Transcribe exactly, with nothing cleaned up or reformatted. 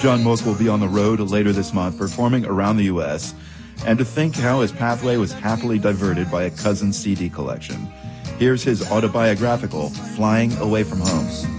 John Mook will be on the road later this month, performing around the U S, and to think how his pathway was happily diverted by a cousin's C D collection. Here's his autobiographical, Flying Away from Home.